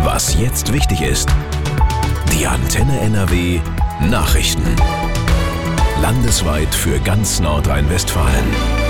Was jetzt wichtig ist. Die Antenne NRW Nachrichten. Landesweit für ganz Nordrhein-Westfalen.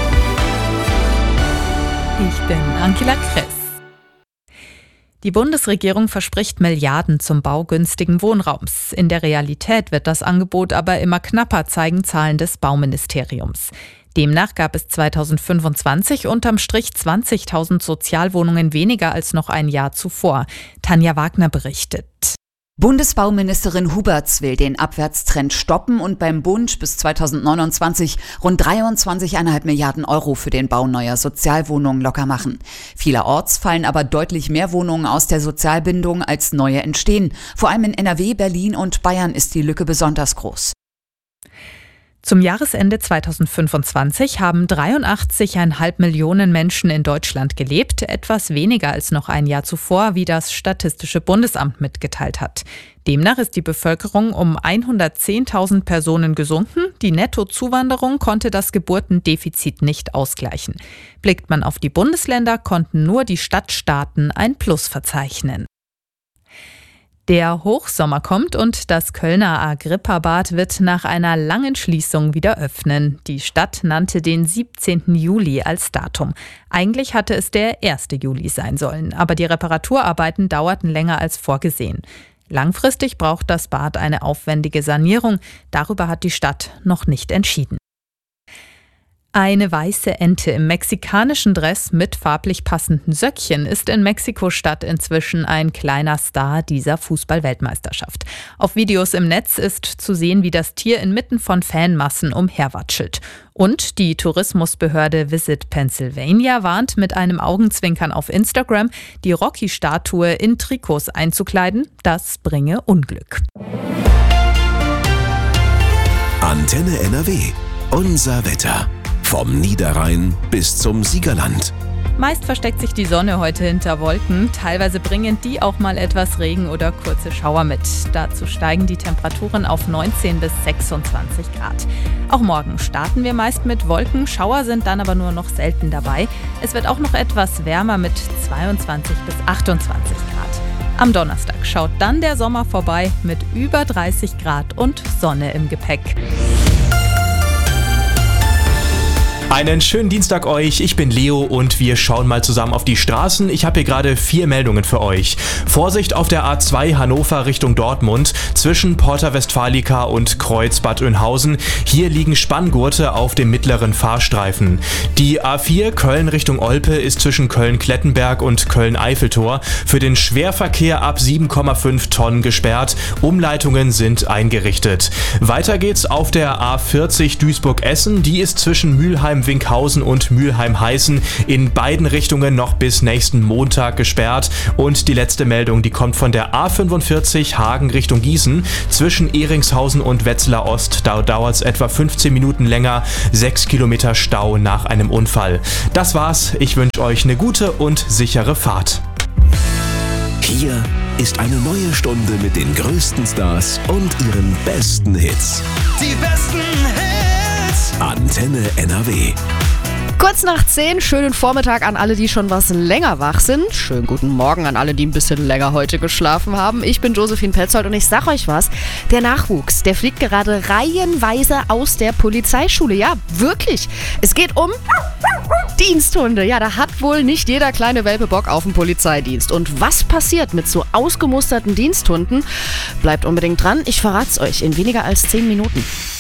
Ich bin Angela Kress. Die Bundesregierung verspricht Milliarden zum Bau günstigen Wohnraums. In der Realität wird das Angebot aber immer knapper, zeigen Zahlen des Bauministeriums. Demnach gab es 2025 unterm Strich 20.000 Sozialwohnungen weniger als noch ein Jahr zuvor. Tanja Wagner berichtet. Bundesbauministerin Huberts will den Abwärtstrend stoppen und beim Bund bis 2029 rund 23,5 Milliarden Euro für den Bau neuer Sozialwohnungen locker machen. Vielerorts fallen aber deutlich mehr Wohnungen aus der Sozialbindung als neue entstehen. Vor allem in NRW, Berlin und Bayern ist die Lücke besonders groß. Zum Jahresende 2025 haben 83,5 Millionen Menschen in Deutschland gelebt, etwas weniger als noch ein Jahr zuvor, wie das Statistische Bundesamt mitgeteilt hat. Demnach ist die Bevölkerung um 110.000 Personen gesunken. Die Nettozuwanderung konnte das Geburtendefizit nicht ausgleichen. Blickt man auf die Bundesländer, konnten nur die Stadtstaaten ein Plus verzeichnen. Der Hochsommer kommt und das Kölner Agrippa-Bad wird nach einer langen Schließung wieder öffnen. Die Stadt nannte den 17. Juli als Datum. Eigentlich hatte es der 1. Juli sein sollen, aber die Reparaturarbeiten dauerten länger als vorgesehen. Langfristig braucht das Bad eine aufwendige Sanierung. Darüber hat die Stadt noch nicht entschieden. Eine weiße Ente im mexikanischen Dress mit farblich passenden Söckchen ist in Mexiko-Stadt inzwischen ein kleiner Star dieser Fußball-Weltmeisterschaft. Auf Videos im Netz ist zu sehen, wie das Tier inmitten von Fanmassen umherwatschelt. Und die Tourismusbehörde Visit Pennsylvania warnt mit einem Augenzwinkern auf Instagram, die Rocky-Statue in Trikots einzukleiden. Das bringe Unglück. Antenne NRW. Unser Wetter. Vom Niederrhein bis zum Siegerland. Meist versteckt sich die Sonne heute hinter Wolken. Teilweise bringen die auch mal etwas Regen oder kurze Schauer mit. Dazu steigen die Temperaturen auf 19 bis 26 Grad. Auch morgen starten wir meist mit Wolken. Schauer sind dann aber nur noch selten dabei. Es wird auch noch etwas wärmer mit 22 bis 28 Grad. Am Donnerstag schaut dann der Sommer vorbei mit über 30 Grad und Sonne im Gepäck. Einen schönen Dienstag euch, ich bin Leo und wir schauen mal zusammen auf die Straßen. Ich habe hier gerade 4 Meldungen für euch. Vorsicht auf der A2 Hannover Richtung Dortmund zwischen Porta Westfalica und Kreuz Bad Oeynhausen. Hier liegen Spanngurte auf dem mittleren Fahrstreifen. Die A4 Köln Richtung Olpe ist zwischen Köln-Klettenberg und Köln-Eiffeltor für den Schwerverkehr ab 7,5 Tonnen gesperrt. Umleitungen sind eingerichtet. Weiter geht's auf der A40 Duisburg-Essen. Die ist zwischen Mülheim-Winkhausen und Mülheim-Heißen in beiden Richtungen noch bis nächsten Montag gesperrt. Und die letzte Meldung, die kommt von der A45 Hagen Richtung Gießen. Zwischen Ehringshausen und Wetzlar Ost, da dauert es etwa 15 Minuten länger. 6 Kilometer Stau nach einem Unfall. Das war's. Ich wünsche euch eine gute und sichere Fahrt. Hier ist eine neue Stunde mit den größten Stars und ihren besten Hits. Die besten Hits. Antenne NRW. Kurz nach 10, schönen Vormittag an alle, die schon was länger wach sind. Schönen guten Morgen an alle, die ein bisschen länger heute geschlafen haben. Ich bin Josephine Petzold und ich sag euch was, der Nachwuchs, der fliegt gerade reihenweise aus der Polizeischule. Ja, wirklich. Es geht um Diensthunde. Ja, da hat wohl nicht jeder kleine Welpe Bock auf den Polizeidienst. Und was passiert mit so ausgemusterten Diensthunden? Bleibt unbedingt dran, ich verrat's euch in weniger als 10 Minuten.